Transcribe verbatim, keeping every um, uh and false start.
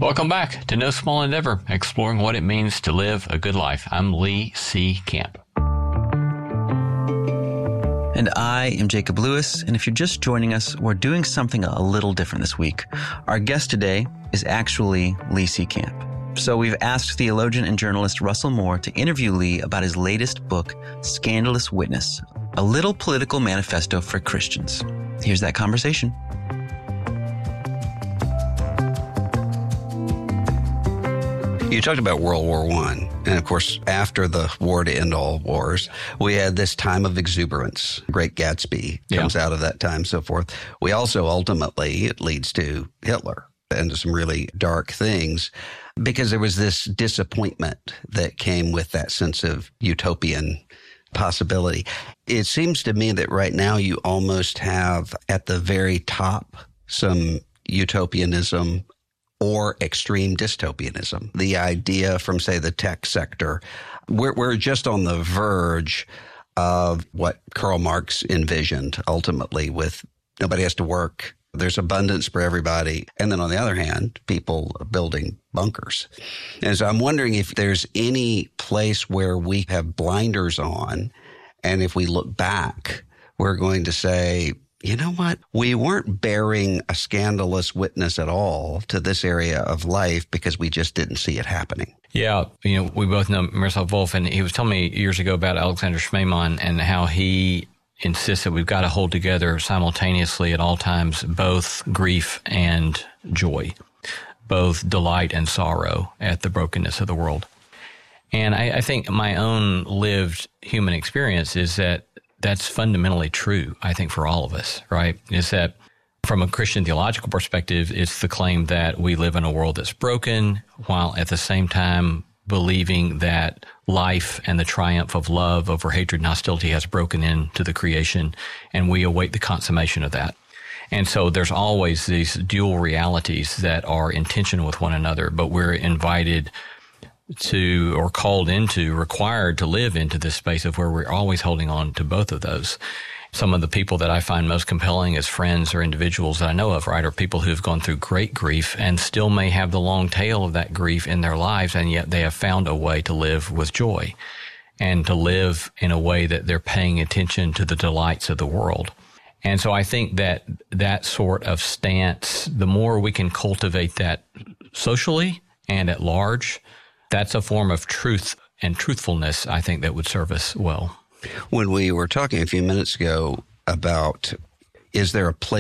Welcome back to No Small Endeavor, exploring what it means to live a good life. I'm Lee C. Camp. And I am Jacob Lewis, and if you're just joining us, we're doing something a little different this week. Our guest today is actually Lee C. Camp. So we've asked theologian and journalist Russell Moore to interview Lee about his latest book, Scandalous Witness, a little political manifesto for Christians. Here's that conversation. You talked about World War One, and of course, after the war to end all wars, we had this time of exuberance. Great Gatsby comes yeah. out of that time, so forth. We also ultimately, it leads to Hitler and to some really dark things because there was this disappointment that came with that sense of utopian possibility. It seems to me that right now you almost have at the very top some utopianism or extreme dystopianism. The idea from, say, the tech sector, we're, we're just on the verge of what Karl Marx envisioned ultimately with nobody has to work. There's abundance for everybody. And then on the other hand, people are building bunkers. And so I'm wondering if there's any place where we have blinders on. And if we look back, we're going to say, you know what? We weren't bearing a scandalous witness at all to this area of life because we just didn't see it happening. Yeah. You know, we both know Miroslav Volf, and he was telling me years ago about Alexander Schmemann and how he insists that we've got to hold together simultaneously at all times, both grief and joy, both delight and sorrow at the brokenness of the world. And I, I think my own lived human experience is that that's fundamentally true, I think, for all of us, right? Is that from a Christian theological perspective, it's the claim that we live in a world that's broken, while at the same time believing that life and the triumph of love over hatred and hostility has broken into the creation, and we await the consummation of that. And so there's always these dual realities that are in tension with one another, but we're invited to, or called into, required to live into this space of where we're always holding on to both of those. Some of the people that I find most compelling as friends or individuals that I know of, right, are people who've gone through great grief and still may have the long tail of that grief in their lives, and yet they have found a way to live with joy and to live in a way that they're paying attention to the delights of the world. And so I think that that sort of stance, the more we can cultivate that socially and at large, that's a form of truth and truthfulness, I think, that would serve us well. When we were talking a few minutes ago about, is there a place